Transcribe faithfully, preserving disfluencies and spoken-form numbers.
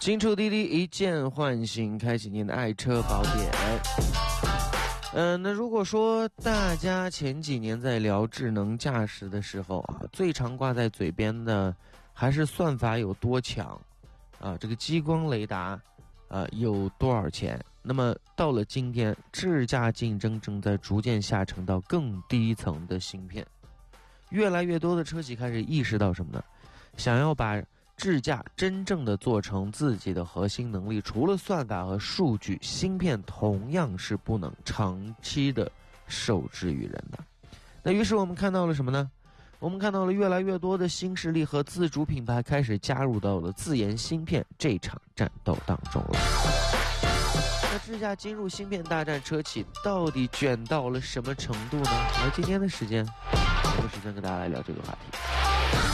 新出滴滴一键唤醒，开启您的爱车宝典。嗯、呃，那如果说大家前几年在聊智能驾驶的时候啊，最常挂在嘴边的还是算法有多强啊，这个激光雷达啊有多少钱。那么到了今天，智驾竞争正在逐渐下沉到更低层的芯片，越来越多的车企开始意识到什么呢？想要把智驾真正的做成自己的核心能力，除了算法和数据，芯片同样是不能长期的受制于人的。那于是我们看到了什么呢？我们看到了越来越多的新势力和自主品牌开始加入到了自研芯片这场战斗当中了。那智驾进入芯片大战，车企到底卷到了什么程度呢？来，今天的时间，这个时间跟大家来聊这个话题。